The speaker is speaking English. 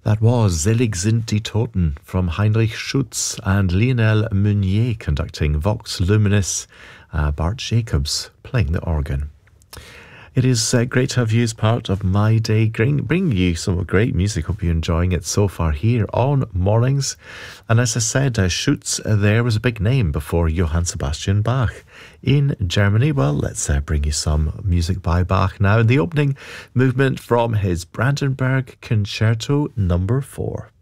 That was Selig sind die Toten from Heinrich Schütz and Lionel Meunier conducting Vox Luminis, Bart Jacobs playing the organ. It is great to have you as part of my day, bringing you some great music. Hope you're enjoying it so far here on Mornings. And as I said, Schütz there was a big name before Johann Sebastian Bach in Germany. Well, let's bring you some music by Bach now. In the opening movement from his Brandenburg Concerto No. 4.